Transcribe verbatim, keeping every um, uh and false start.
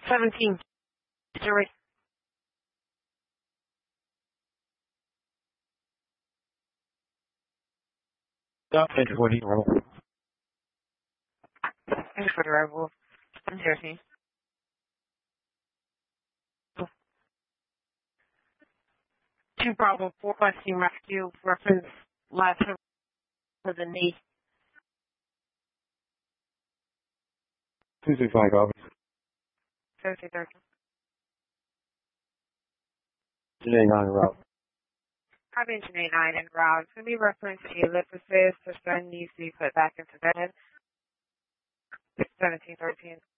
seventeen. Jury. Stop enter forty roll. Enter for the arrival. thirteen. Two problem four question rescue reference last for the knee. Two six five copy. Thursday thirteen. Today nine route. Copy engine eight nine en route. It's going to be reference to ellipsis. The sun needs to be put back into bed. seventeen thirteen.